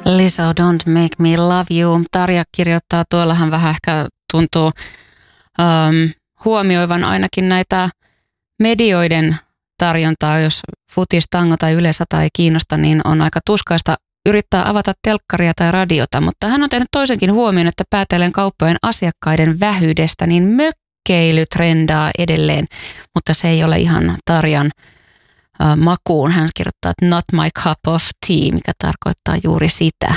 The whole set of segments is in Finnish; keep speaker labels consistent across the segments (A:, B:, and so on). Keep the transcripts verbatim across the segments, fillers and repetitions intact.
A: Lizzo, Don't Make Me Love You. Tarja kirjoittaa, tuollahan vähän ehkä tuntuu um, huomioivan ainakin näitä medioiden tarjontaa, jos futis, tango tai Yle Sata ei kiinnosta, niin on aika tuskaista yrittää avata telkkaria tai radiota, mutta hän on tehnyt toisenkin huomioon, että päätellen kauppojen asiakkaiden vähyydestä, niin mökkeily trendaa edelleen, mutta se ei ole ihan Tarjan uh, makuun. Hän kirjoittaa, että not my cup of tea, mikä tarkoittaa juuri sitä.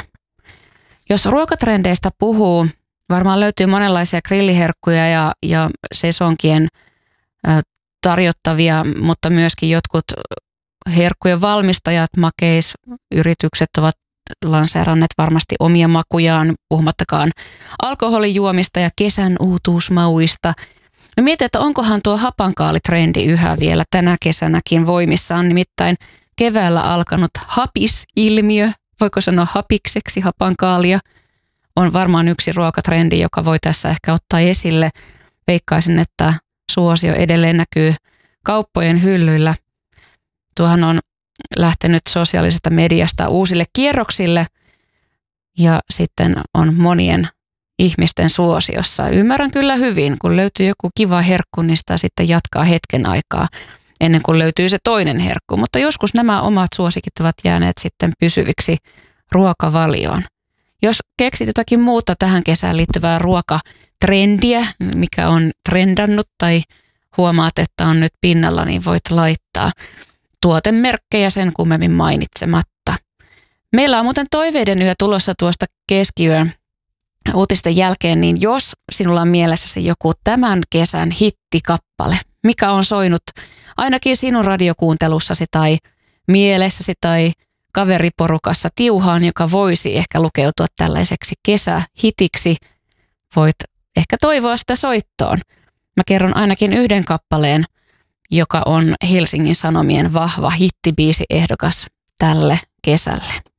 A: Jos ruokatrendeistä puhuu, varmaan löytyy monenlaisia grilliherkkuja ja, ja sesonkien uh, tarjottavia, mutta myöskin jotkut herkkujen valmistajat, makeisyritykset ovat lanseeranneet varmasti omia makujaan, puhumattakaan alkoholijuomista ja kesän uutuusmauista. No mietin, että onkohan tuo hapankaalitrendi yhä vielä tänä kesänäkin voimissaan, nimittäin keväällä alkanut hapisilmiö, voiko sanoa hapikseksi hapankaalia, on varmaan yksi ruokatrendi, joka voi tässä ehkä ottaa esille. Veikkaisin, että suosio edelleen näkyy kauppojen hyllyillä. Tuohan on lähtenyt sosiaalisesta mediasta uusille kierroksille ja sitten on monien ihmisten suosiossa. Ymmärrän kyllä hyvin, kun löytyy joku kiva herkku, niin sitä sitten jatkaa hetken aikaa ennen kuin löytyy se toinen herkku. Mutta joskus nämä omat suosikit ovat jääneet sitten pysyviksi ruokavalioon. Jos keksit jotakin muuta tähän kesään liittyvää ruokatrendiä, mikä on trendannut tai huomaat, että on nyt pinnalla, niin voit laittaa tuotemerkkejä sen kummemmin mainitsematta. Meillä on muuten toiveiden yö tulossa tuosta keskiyön uutisten jälkeen, niin jos sinulla on mielessäsi joku tämän kesän hittikappale, mikä on soinut ainakin sinun radiokuuntelussasi tai mielessäsi tai kaveriporukassa tiuhaan, joka voisi ehkä lukeutua tällaiseksi kesähitiksi, voit ehkä toivoa sitä soittoon. Mä kerron ainakin yhden kappaleen, joka on Helsingin Sanomien vahva hittibiisi ehdokas tälle kesälle.